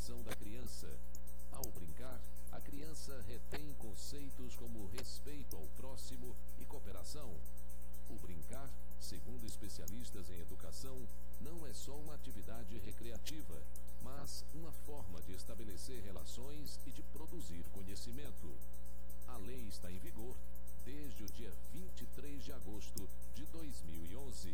educação da criança. Ao brincar, a criança retém conceitos como respeito ao próximo e cooperação. O brincar, segundo especialistas em educação, não é só uma atividade recreativa, mas uma forma de estabelecer relações e de produzir conhecimento. A lei está em vigor desde o dia 23 de agosto de 2011.